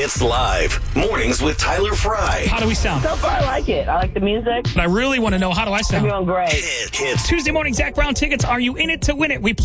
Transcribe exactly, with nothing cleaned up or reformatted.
Hits Live. Mornings with Tyler Fry. How do we sound? So far, I like it. I like the music. But I really want to know, how do I sound? You're doing great. Hit, hits. Tuesday morning, Zach Brown tickets. Are you in it to win it? We play